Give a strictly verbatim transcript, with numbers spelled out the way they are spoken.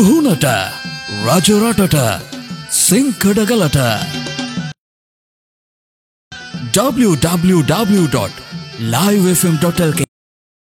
උහුණට රජරටට සිංකඩගලට w w w dot live f m dot l k